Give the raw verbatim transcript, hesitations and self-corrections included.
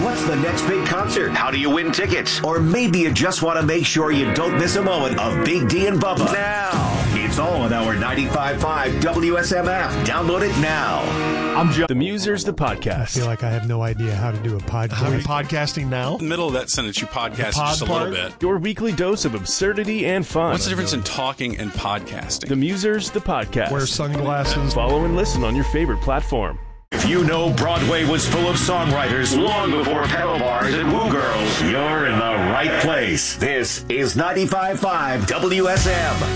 What's the next big concert? How do you win tickets? Or maybe you just want to make sure you don't miss a moment of Big D and Bubba. Now. It's all on our ninety-five point five W S M app. Download it now. I'm Joe. The Musers, the podcast. I feel like I have no idea how to do a podcast. How are you podcasting now? In the middle of that sentence, you podcast pod just a part? little bit. Your weekly dose of absurdity and fun. What's the difference in talking and podcasting? The Musers, the podcast. Wear sunglasses. Follow and listen on your favorite platform. If you know Broadway was full of songwriters long before pedal bars and woo girls, you're in the right place. This is ninety-five point five W S M.